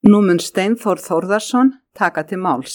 Nú mun Steinþór Þórðarson taka til máls.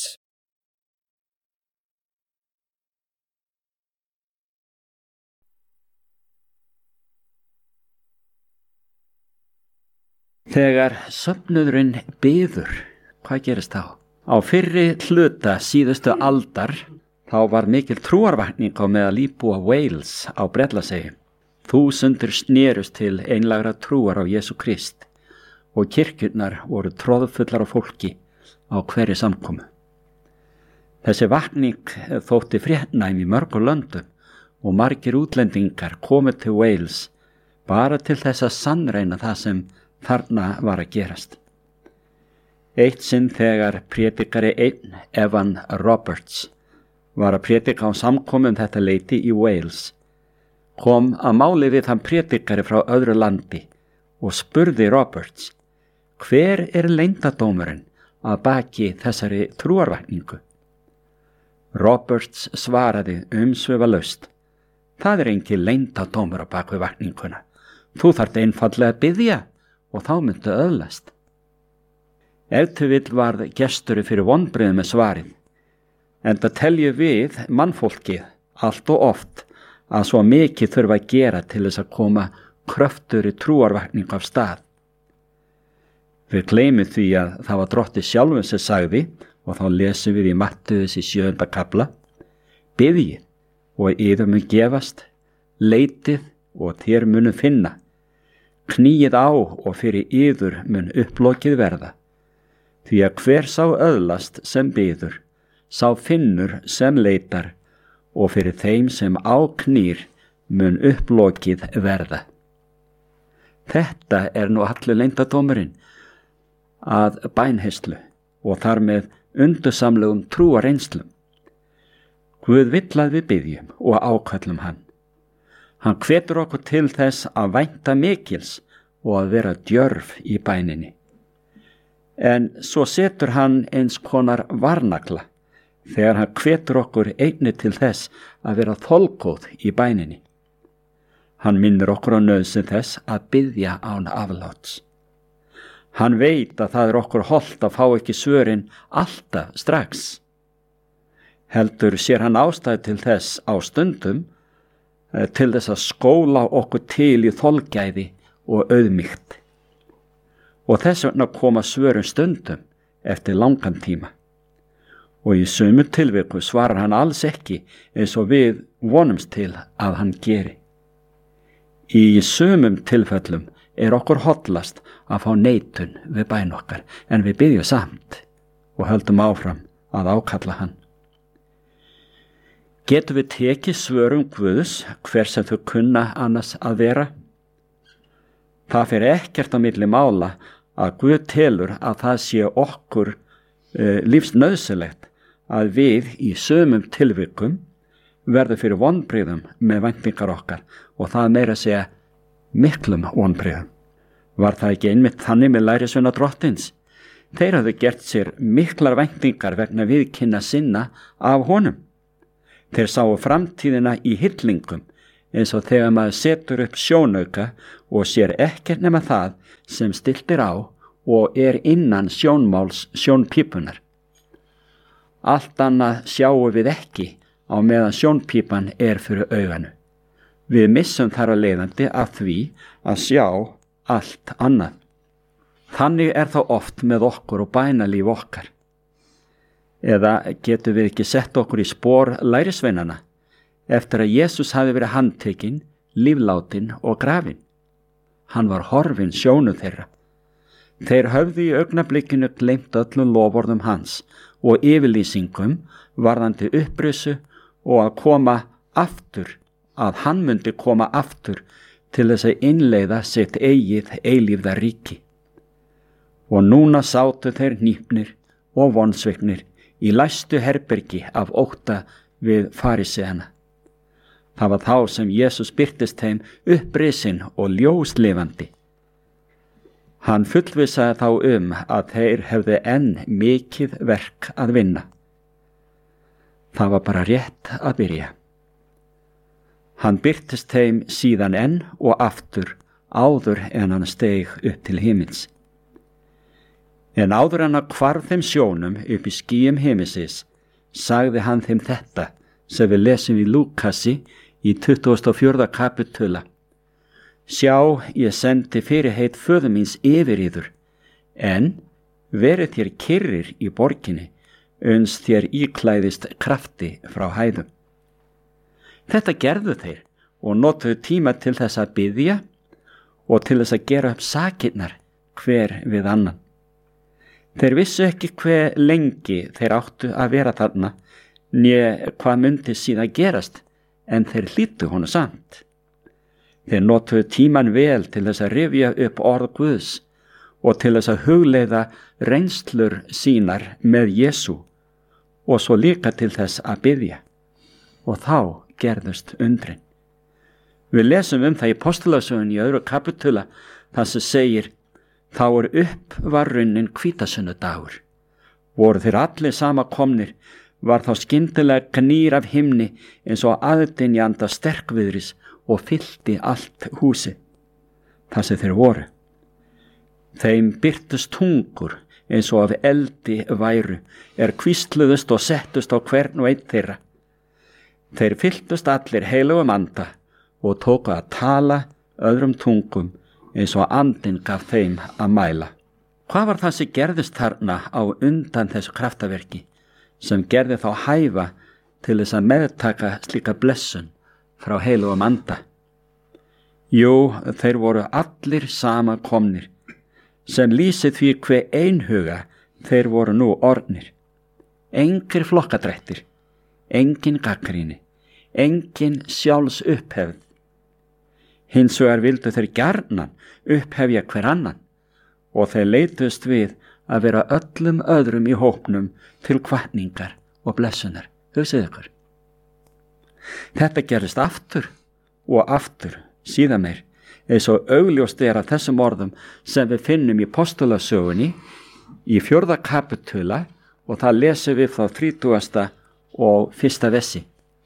Þegar söfnuðurinn biður, hvað gerist þá? Á fyrri hluta síðustu aldar þá var mikil trúarvakning á meðal íbúa Wales á Bretlandseyjum. Þúsundir snerust til einlægra trúar á Jesú Krist og kirkjurnar voru troðfullar af fólki á hverri samkomu. Þessi vakning þótti fréttnæm í mörgum löndum og margir útlendingar komu til Wales bara til þess að sannreina það sem þarna var að gerast. Eitt sinn þegar prédikari einn, Evan Roberts, var að prédika á samkomu þetta leyti í Wales, kom að máli við þann prédikari frá öðru landi og spurði Roberts, hver leyndardómurinn að baki þessari trúarvakningu? Roberts svaraði umsvifalaust, það engin leyndardómur á bak við vakninguna. Þú þarft einfaldlega að biðja og þá myndu öðlast. Ef til vill varð gesturinn fyrir vonbrigðum með svarið, enda teljum við mannfólkið allt og oft að svo mikið þurfa að gera til þess að koma kröftugri trúarvakningu af stað. Við gleymum því að það var Drottinn sjálfur sem sagði, og þá lesum við í Mattheus í 7. kafla, biðjið og yður mun gefast, leitið og þér munu finna. Kníið á og fyrir yður mun upplokið verða, því að hver sá öðlast sem biður, sá finnur sem leitar og fyrir þeim sem áknýr mun upplokið verða. Þetta nú allur leyndardómurinn að bænheyslu og þar með undursamlegum trúarreynslum. Guð vill að við biðjum og áköllum hann. Hann hvetur okkur til þess að vænta mikils og að vera djörf í bæninni. En svo setur hann eins konar varnagla þegar hann hvetur okkur einnig til þess að vera þolgóð í bæninni. Hann minnir okkur á nauðsyn þess að biðja án afláts. Hann veit að það okkur hollt að fá ekki svörin alltaf strax. Heldur sér hann ástæðu til þess á stundum til þess að skóla okkur til í þolgæði og auðmýkt. Og þess vegna koma svörin stundum eftir langan tíma. Og í sumum tilvikum svarar hann alls ekki eins og við vonumst til að hann geri. Í sumum tilfellum okkur hollast að fá neitun við bæn okkar, en við biðjum samt og höldum áfram að ákalla hann. Getum við tekið svörum Guðs hver sem þau kunna annars að vera? Það fer ekkert á milli mála að Guð telur að það sé okkur lífsnauðsynlegt að við í sumum tilvikum verðum fyrir vonbrigðum með væntingar okkar og það meira að segja miklum vonbrigðum. Var það ekki einmitt þannig með lærisveina Drottins? Þeir hafðu gert sér miklar væntingar vegna viðkynna sinna af honum. Þeir sáu framtíðina í hillingum eins og þegar maður setur upp sjónauka og sér ekkert nema það sem stiltir á og innan sjónmáls sjónpípunar. Allt annað sjáum við ekki á meðan sjónpípan fyrir auganu. Við missum þar að leiðandi af því að sjá allt annað. Þannig þá oft með okkur og bænalíf okkar. Eða getum við ekki sett okkur í spor lærisveinana eftir að Jesús hafi verið handtekinn, líflátin og grafinn. Hann var horfinn sjónu þeirra. Þeir höfðu í augnablikinu gleymt öllum loforðum hans og yfirlýsingum varðandi upprisu og að koma aftur, að hann myndi koma aftur til þess að innleiða sitt eigið eilífða ríki. Og núna sátu þeir hnípnir og vonsviknir í læstu herbergi af ótta við fariseana. Það var þá sem Jesús birtist þeim upprisinn og ljóslifandi. Hann fullvissaði þá að þeir hefðu enn mikið verk að vinna. Það var bara rétt að byrja. Hann birtist þeim síðan enn og aftur áður en hann steig upp til himins. En áður en að hvarf þeim sjónum upp í skýjum himinsins, sagði hann þeim þetta sem við lesum í Lúkasi í 24. kapitula. Sjá, ég sendi fyrirheit föður míns yfir yður, en verið þér kyrrir í borginni, uns þér íklæðist krafti frá hæðum. Þetta gerðu þeir og notuðu tíma til þess að biðja og til þess að gera upp sakirnar hver við annan. Þeir vissu ekki hve lengi þeir áttu að vera þarna, né hvað myndi síðan gerast, en þeir hlýddu honum samt. Þeir notuðu tíman vel til þess að rifja upp orð Guðs og til þess að hugleiða reynslur sínar með Jesú og svo líka til þess að biðja. Og þá gerðust undrin. Við lesum það í Postulasögunni í 2. kapitula þar sem segir: þá upp var runnin hvítasunnudagur. Voru þeir allir samankomnir, var þá skyndilega gnýr af himni eins og aðdynjanda sterkviðris og fyllti allt húsið þar sem þeir voru. Þeim birtust tungur eins og af eldi væru, hvísluðust og settust á hvern og einn þeirra. Þeir fylltust allir heilugum anda og tóku að tala öðrum tungum eins og andinn gaf þeim að mæla. Hvað var það sem gerðist þarna á undan þessu kraftaverki, sem gerði þá hæfa til þess að meðtaka slíka blessun frá heilugum anda? Jú, þeir voru allir samankomnir, sem lýsir því hve einhuga þeir voru nú orðnir. Engir flokkadrættir, engin gagnrýni, engin sjálfsupphefð. Hins vegar vildu þeir gjarnan upphefja hver annan og þeir leituðust við að vera öllum öðrum í hópnum til hvatningar og blessunar. Hugsið ykkur. Þetta gerist aftur og aftur síðan meir, eins og augljóst af þessum orðum sem við finnum í Postulasögunni í 4. kapitula og það lesum við frá 30. og 1. versi.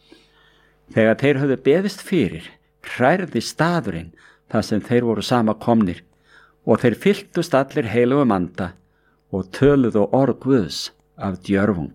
Þegar þeir höfðu beðist fyrir, hrærði staðurinn þar sem þeir voru samankomnir og þeir fylltust allir heilugum anda og töluðu orð Guðs af djörfung.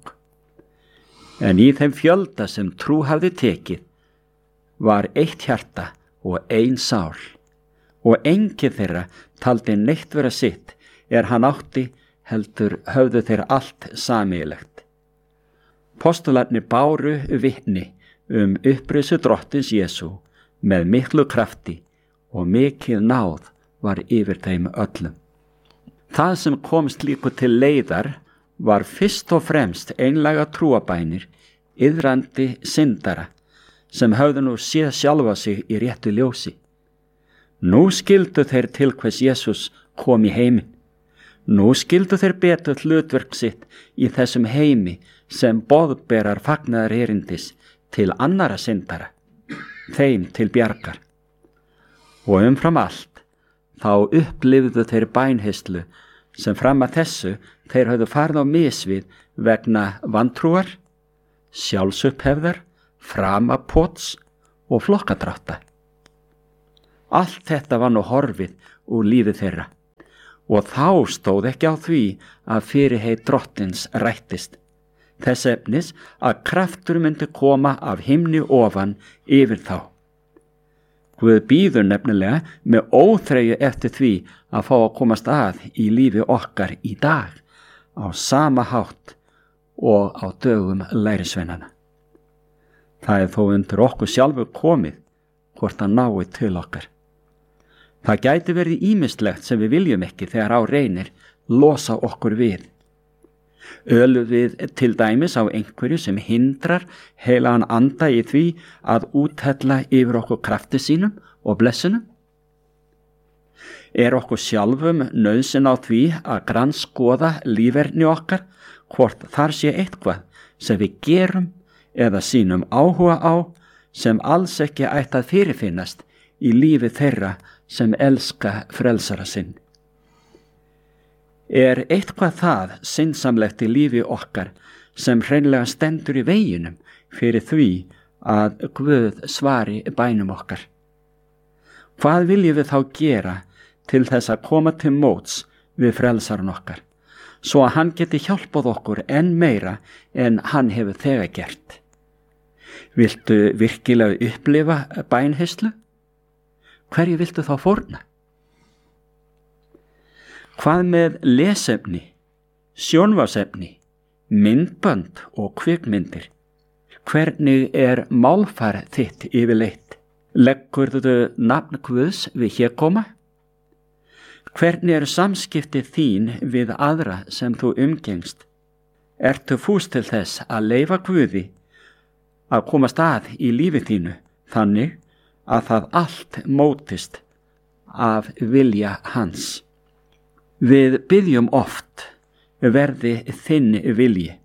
En í þeim fjölda sem trú hafði tekið var eitt hjarta og ein sál, og enginn þeirra taldi neitt vera sitt hann átti, heldur höfðu þeir allt sameiginlegt. Postularnir báru vitni upprisu drottins Jesú með miklu krafti og mikið náð var yfir þeim öllum. Það sem kom slíku til leiðar var fyrst og fremst einlæga trúabænir iðrandi syndara sem höfðu nú séð sjálfa sig í réttu ljósi. Nú skildu þeir til hvers Jesús kom í heiminn. Nú skildu þeir betur hlutverk sitt í þessum heimi sem boðberar fagnaðar erindis til annara syndara, þeim til bjargar. Og umfram allt, þá upplifðu þeir bænheyslu sem fram að þessu þeir höfðu farið á misvið vegna vantrúar, sjálfsupphefðar, framapots og flokkadrátta. Allt þetta var nú horfið úr lífi þeirra og þá stóð ekki á því að fyrirheit drottins rættist, þess efnis að kraftur myndi koma af himni ofan yfir þá. Guð bíður nefnilega með óþreyju eftir því að fá að komast að í lífi okkar í dag á sama hátt og á dögum lærisveinana. Það þó undir okkur sjálfur komið hvort það nái til okkar. Það gæti verið ýmislegt sem við viljum ekki þegar á reynir losa okkur við. Ölum við til dæmis á einhverju sem hindrar heilagan anda í því að úthella yfir okkur krafti sínum og blessunum? Okkur sjálfum nauðsyn á því að grannskoða líferni okkar hvort þar sé eitthvað sem við gerum eða sínum áhuga á sem alls ekki ætti að fyrirfinnast í lífi þeirra sem elska frelsara sinn? Eitthvað það syndsamlegt í lífi okkar sem hreinlega stendur í veginum fyrir því að Guð svari bænum okkar? Hvað viljum við þá gera til þess að koma til móts við frelsaran okkar, svo að hann geti hjálpað okkur enn meira en hann hefur þegar gert. Viltu virkilega upplifa bænheyslu? Hverju viltu þá fórna? Hvað með lesefni, sjónvarpsefni, myndbönd og kvikmyndir? Hvernig er málfar þitt yfirleitt? Leggurðu nafn Guðs við hégóma? Hvernig eru samskipti þín við aðra sem þú umgengst? Ertu fús til þess að leyfa Guði að komast að í lífi þínu þannig að það allt mótist af vilja hans? Við biðjum oft, verði þinn vilji.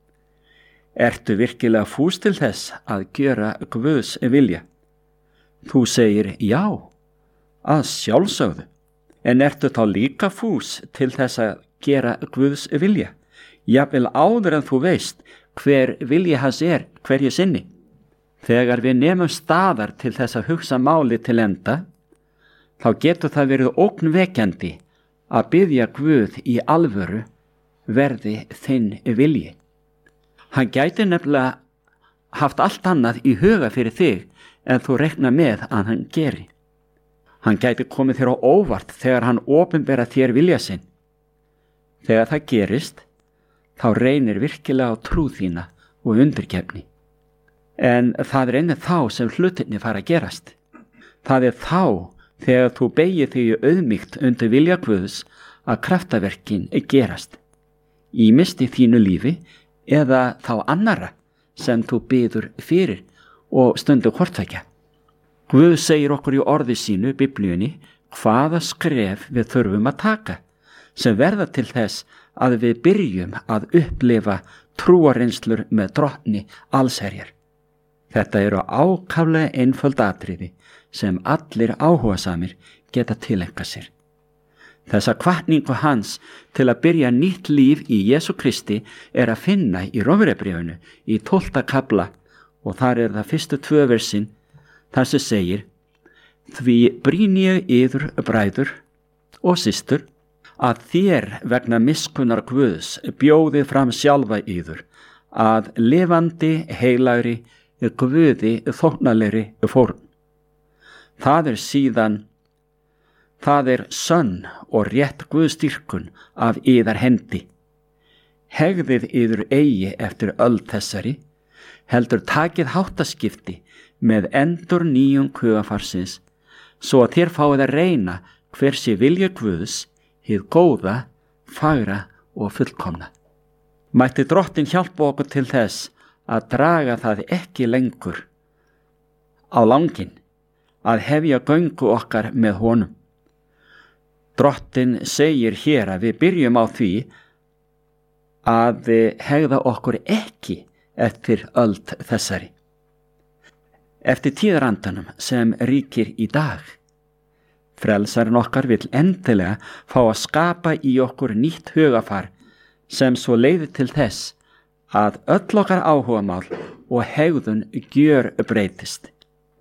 Ertu virkilega fús til þess að gjöra Guðs vilja? Þú segir já, að sjálfsögðu. En ertu þá líka fús til þess að gera Guðs vilja? Jafnvel áður en þú veist hver vilji hans er hverju sinni. Þegar við nemum staðar til þess að hugsa máli til enda, þá getur það verið ógnvekjandi að biðja Guð í alvöru, verði þinn vilji. Hann gæti nefnilega haft allt annað í huga fyrir þig en þú reikna með að hann geri. Hann gæti komið þér á óvart þegar hann opinbera þér vilja sinn. Þegar það gerist, þá reynir virkilega á trú þína og undirgefni. En það er einnig þá sem hlutinni fara að gerast. Það er þá þegar þú beygir þig auðmýkt undir vilja Guðs að kraftaverkin gerast. Ýmist í þínu lífi eða þá annara sem þú biður fyrir og stundu hvortveggja. Guð segir okkur í orði sínu, Biblíunni, hvaða skref við þurfum að taka sem verða til þess að við byrjum að upplifa trúarreynslur með Drottni allsherjar. Þetta eru ákaflega einföld atriði sem allir áhugasamir geta tileinkað sér. Þessa hvatningu hans til að byrja nýtt líf í Jesú Kristi er að finna í Rómverjabréfinu í 12. kafla og þar er það fyrstu 2 versin þar sem segir: Því brýni ég yður, bræður og systur, að þér vegna miskunnar Guðs bjóði fram sjálfa yður að lifandi, heilagri, Guði þóknanlegri fórn. Það er sönn og rétt Guðsdýrkun af yðar hendi. Hegðið yður eigi eftir öld þessari, heldur takið háttaskipti með endur nýjum hugafarsins, svo að þér fáið að reyna hver sé vilja Guðs, hið góða, fagra og fullkomna. Mætti Drottinn hjálpa okkur til þess að draga það ekki lengur á langinn, að hefja göngu okkar með honum. Drottinn segir hér að við byrjum á því að hegða okkur ekki eftir öld þessari. Eftir tíðarandanum sem ríkir í dag. Frelsarinn okkar vill endilega fá að skapa í okkur nýtt hugafar sem svo leiðir til þess að öll okkar áhugamál og hegðun gjörbreytist.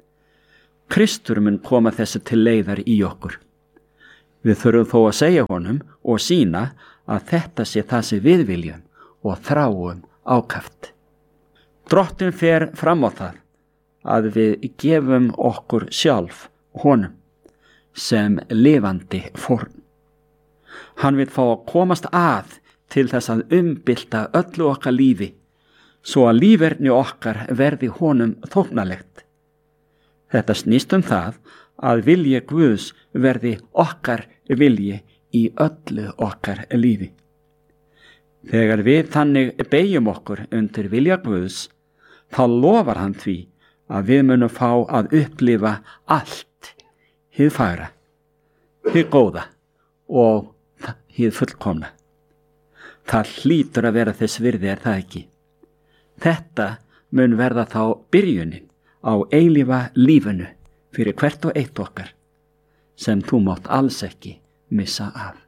Kristur mun koma þessu til leiðar í okkur. Við þurfum þó að segja honum og sýna að þetta sé það sem við viljum og þráum ákaft. Drottinn fer fram á það að við gefum okkur sjálf honum sem lifandi fórn. Hann vill fá að komast að til þess að umbylta öllu okkar lífi, svo að líferni okkar verði honum þóknanlegt. Þetta snýst það að vilji Guðs verði okkar vilji í öllu okkar lífi. Þegar við þannig beygjum okkur undir vilja Guðs, þá lofar hann því að við munum fá að upplifa allt, hið fagra, hið góða og hið fullkomna. Það hlýtur að vera þess virði, er það ekki? Þetta mun verða þá byrjunin á eilífa lífinu fyrir hvert og eitt okkar sem þú mátt alls ekki missa af.